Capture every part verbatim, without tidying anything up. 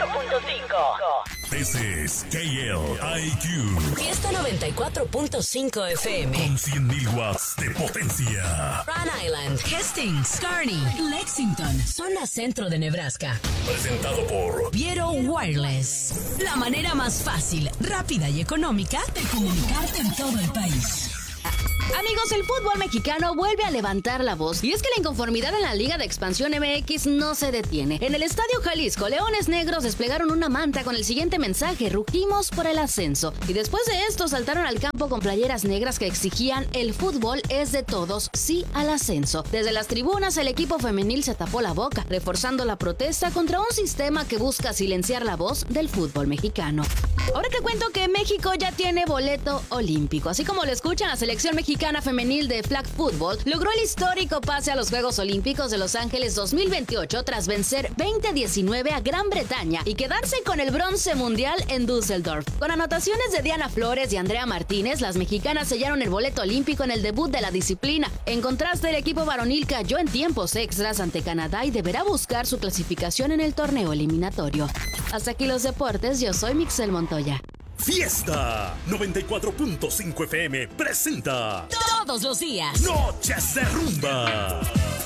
punto cinco. This is K L I Q. Fiesta noventa y cuatro punto cinco F M. Con cien mil watts de potencia. Rhode Island, Hastings, Kearney, Lexington, zona centro de Nebraska. Presentado por Viero Wireless. La manera más fácil, rápida y económica de comunicarte en todo el país. Amigos, el fútbol mexicano vuelve a levantar la voz y es que la inconformidad en la Liga de Expansión M X no se detiene. En el Estadio Jalisco, Leones Negros desplegaron una manta con el siguiente mensaje: rugimos por el ascenso. Y después de esto saltaron al campo con playeras negras que exigían el fútbol es de todos, sí al ascenso. Desde las tribunas el equipo femenil se tapó la boca, reforzando la protesta contra un sistema que busca silenciar la voz del fútbol mexicano. Ahora te cuento que México ya tiene boleto olímpico. Así como lo escuchan, la selección mexicana femenil de flag football logró el histórico pase a los Juegos Olímpicos de Los Ángeles dos mil veintiocho tras vencer veinte diecinueve a Gran Bretaña y quedarse con el bronce mundial en Düsseldorf. Con anotaciones de Diana Flores y Andrea Martínez, las mexicanas sellaron el boleto olímpico en el debut de la disciplina. En contraste, el equipo varonil cayó en tiempos extras ante Canadá y deberá buscar su clasificación en el torneo eliminatorio. Hasta aquí los deportes, yo soy Mixel Montoya. Fiesta noventa y cuatro punto cinco F M presenta Todos los días Noches de Rumba.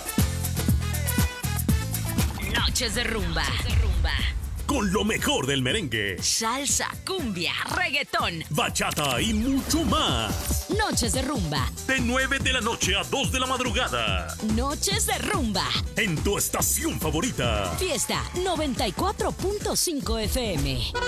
Noches de rumba. Con lo mejor del merengue, Salsa, cumbia, reggaetón, bachata y mucho más. Noches de rumba. De nueve de la noche a dos de la madrugada. Noches de rumba. En tu estación favorita. Fiesta noventa y cuatro punto cinco F M.